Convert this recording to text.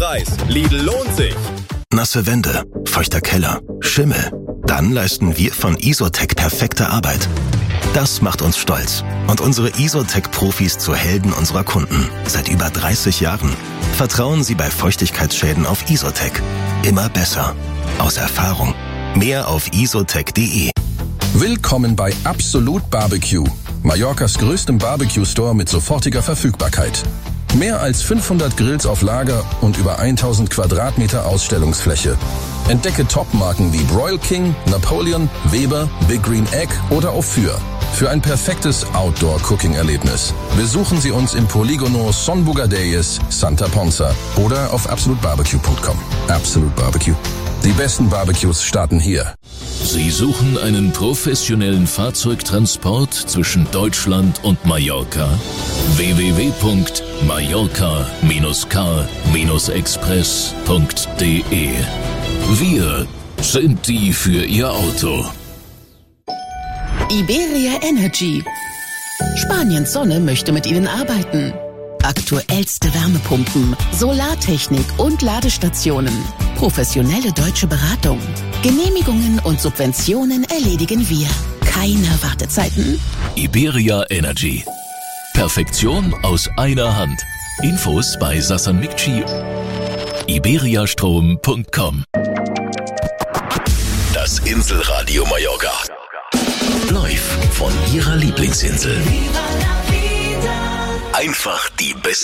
Preis. Lidl lohnt sich. Nasse Wände, feuchter Keller, Schimmel. Dann leisten wir von Isotec perfekte Arbeit. Das macht uns stolz und unsere Isotec-Profis zu Helden unserer Kunden. Seit über 30 Jahren. Vertrauen Sie bei Feuchtigkeitsschäden auf Isotec. Immer besser. Aus Erfahrung. Mehr auf isotec.de. Willkommen bei Absolut Barbecue, Mallorcas größtem Barbecue-Store mit sofortiger Verfügbarkeit. Mehr als 500 Grills auf Lager und über 1000 Quadratmeter Ausstellungsfläche. Entdecke Top-Marken wie Broil King, Napoleon, Weber, Big Green Egg oder Ophir. Für ein perfektes Outdoor-Cooking-Erlebnis besuchen Sie uns im Poligono Son Bugadeyes, Santa Ponza oder auf absolutbarbecue.com. Absolut Barbecue. Die besten Barbecues starten hier. Sie suchen einen professionellen Fahrzeugtransport zwischen Deutschland und Mallorca? www.mallorca-car-express.de. Wir sind die für Ihr Auto. Iberia Energy. Spaniens Sonne möchte mit Ihnen arbeiten. Aktuellste Wärmepumpen, Solartechnik und Ladestationen. Professionelle deutsche Beratung. Genehmigungen und Subventionen erledigen wir. Keine Wartezeiten. Iberia Energy. Perfektion aus einer Hand. Infos bei Sassan Mikci. iberiastrom.com. Das Inselradio Mallorca. Live von Ihrer Lieblingsinsel. Einfach die beste